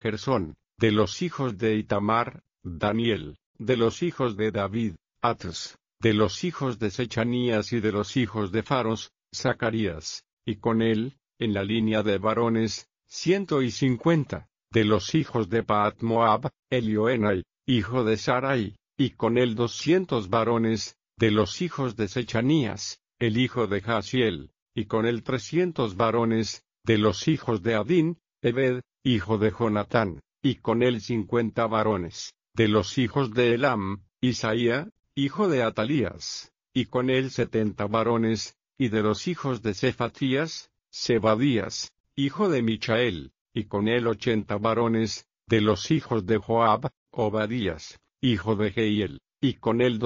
Gersón; de los hijos de Itamar, Daniel; de los hijos de David, Atas; de los hijos de Sechanías y de los hijos de Faros, Zacarías; y con él, en la línea de varones, 150; de los hijos de Pahat Moab, Elioenai, hijo de Sarai, y con él 200 varones; de los hijos de Sechanías, el hijo de Jaziel, y con él 300 varones; de los hijos de Adín, Ebed, hijo de Jonatán, y con él 50 varones; de los hijos de Elam, Isaía, hijo de Atalías, y con él 70 varones; y de los hijos de Cefatías, Zebadías, hijo de Michael, y con él 80 varones; de los hijos de Joab, Obadías, hijo de Jehiel, y con él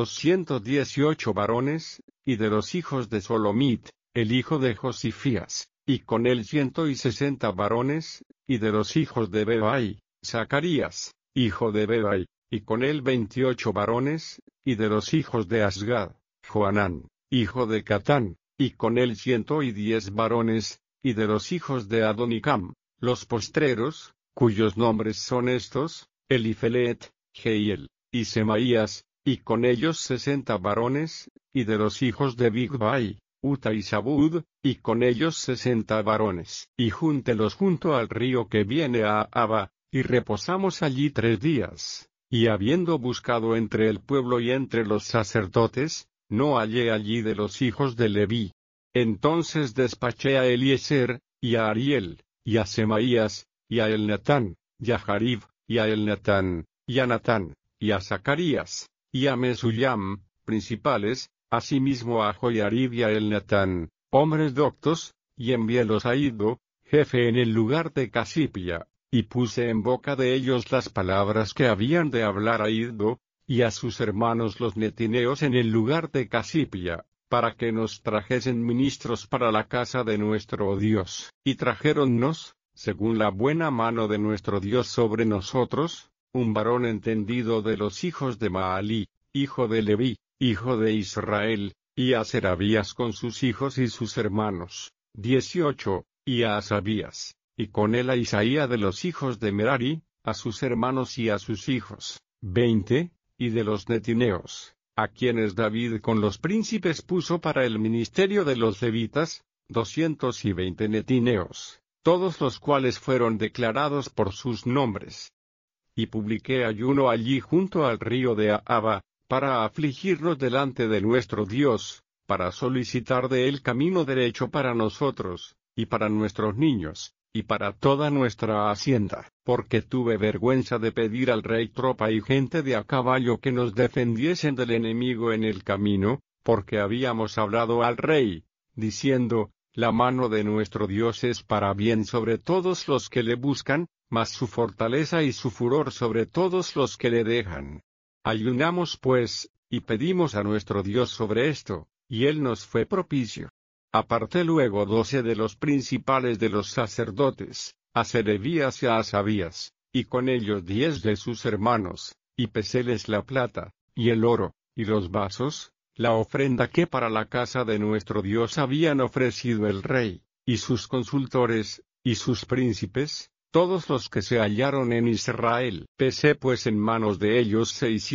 218 varones; y de los hijos de Solomit, el hijo de Josifías, y con él 160 varones; y de los hijos de Bebai, Zacarías, hijo de Bebai, y con él 28 varones; y de los hijos de Asgad, Joanán, hijo de Catán, y con él 110 varones; y de los hijos de Adonicam, los postreros, cuyos nombres son estos: Elifelet, Jehiel, y Semaías, y con ellos 60 varones; y de los hijos de Bigvai, Uta y Sabud, y con ellos 60 varones. Y júntelos junto al río que viene a Abba, y reposamos allí 3 días. Y habiendo buscado entre el pueblo y entre los sacerdotes, no hallé allí de los hijos de Leví. Entonces despaché a Eliezer, y a Ariel, y a Semaías, y a Elnatán, y a Jarib, y a Elnatán, y a Natán, y a Zacarías, y a Mesullam, principales, asimismo a Joiarib y a Elnatán, hombres doctos, y enviélos a Iddo, jefe en el lugar de Casipia, y puse en boca de ellos las palabras que habían de hablar a Iddo, y a sus hermanos los netineos en el lugar de Casipia, para que nos trajesen ministros para la casa de nuestro Dios. Y trajéronnos, según la buena mano de nuestro Dios sobre nosotros, un varón entendido de los hijos de Maalí, hijo de Leví, hijo de Israel, y a Serabías con sus hijos y sus hermanos, 18, y a Asabías, y con él a Isaía de los hijos de Merari, a sus hermanos y a sus hijos, 20, y de los netineos, a quienes David con los príncipes puso para el ministerio de los levitas, 220 netineos, todos los cuales fueron declarados por sus nombres. Y publiqué ayuno allí junto al río de Ahava, para afligirnos delante de nuestro Dios, para solicitar de él camino derecho para nosotros, y para nuestros niños, y para toda nuestra hacienda, porque tuve vergüenza de pedir al rey tropa y gente de a caballo que nos defendiesen del enemigo en el camino, porque habíamos hablado al rey, diciendo: la mano de nuestro Dios es para bien sobre todos los que le buscan, mas su fortaleza y su furor sobre todos los que le dejan. Ayunamos pues, y pedimos a nuestro Dios sobre esto, y él nos fue propicio. Aparté luego 12 de los principales de los sacerdotes, a Serebías y a Asabías, y con ellos 10 de sus hermanos, y peséles la plata, y el oro, y los vasos, la ofrenda que para la casa de nuestro Dios habían ofrecido el rey, y sus consultores, y sus príncipes, todos los que se hallaron en Israel. Pesé pues en manos de ellos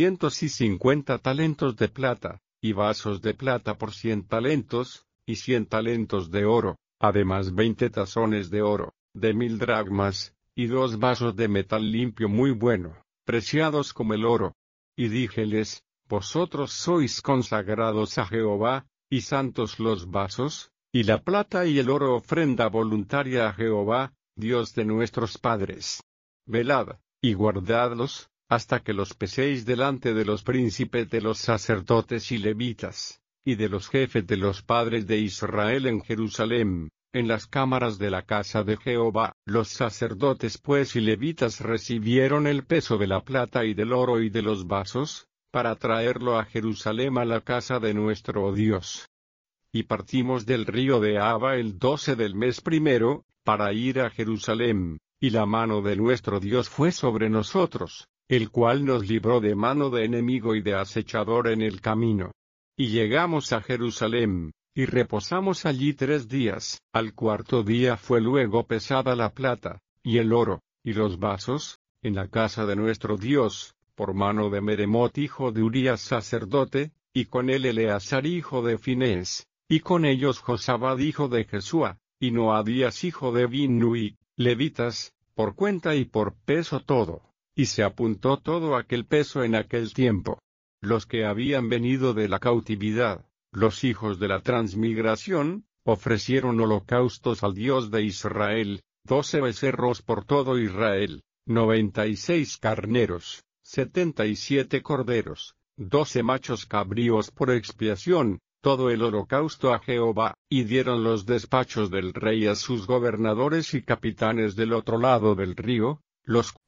650 talentos de plata, y vasos de plata por 100 talentos, y 100 talentos de oro, además 20 tazones de oro, de 1000 dracmas, y 2 vasos de metal limpio muy bueno, preciados como el oro. Y díjeles: vosotros sois consagrados a Jehová, y santos los vasos, y la plata y el oro ofrenda voluntaria a Jehová, Dios de nuestros padres. Velad, y guardadlos, hasta que los peséis delante de los príncipes de los sacerdotes y levitas, y de los jefes de los padres de Israel en Jerusalén, en las cámaras de la casa de Jehová. Los sacerdotes pues y levitas recibieron el peso de la plata y del oro y de los vasos, para traerlo a Jerusalén a la casa de nuestro Dios. Y partimos del río de Ahava el 12 del mes primero, para ir a Jerusalén, y la mano de nuestro Dios fue sobre nosotros, el cual nos libró de mano de enemigo y de acechador en el camino. Y llegamos a Jerusalén, y reposamos allí 3 días. Al cuarto día fue luego pesada la plata, y el oro, y los vasos, en la casa de nuestro Dios, por mano de Meremot hijo de Urías sacerdote, y con él Eleazar hijo de Finés, y con ellos Josabad hijo de Jesúa, y Noadías hijo de Binnui, levitas, por cuenta y por peso todo. Y se apuntó todo aquel peso en aquel tiempo. Los que habían venido de la cautividad, los hijos de la transmigración, ofrecieron holocaustos al Dios de Israel, 12 becerros por todo Israel, 96 carneros, 77 corderos, 12 machos cabríos por expiación, todo el holocausto a Jehová, y dieron los despachos del rey a sus gobernadores y capitanes del otro lado del río, los